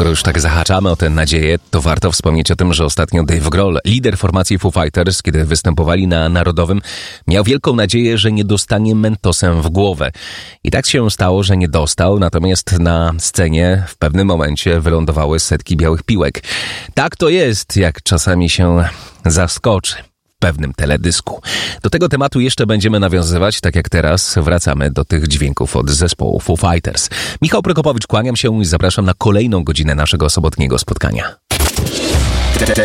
skoro już tak zahaczamy o tę nadzieję, to warto wspomnieć o tym, że ostatnio Dave Grohl, lider formacji Foo Fighters, kiedy występowali na Narodowym, miał wielką nadzieję, że nie dostanie mentosem w głowę. I tak się stało, że nie dostał, natomiast na scenie w pewnym momencie wylądowały setki białych piłek. Tak to jest, jak czasami się zaskoczy w pewnym teledysku. Do tego tematu jeszcze będziemy nawiązywać, tak jak teraz wracamy do tych dźwięków od zespołu Foo Fighters. Michał Prokopowicz, kłaniam się i zapraszam na kolejną godzinę naszego sobotniego spotkania.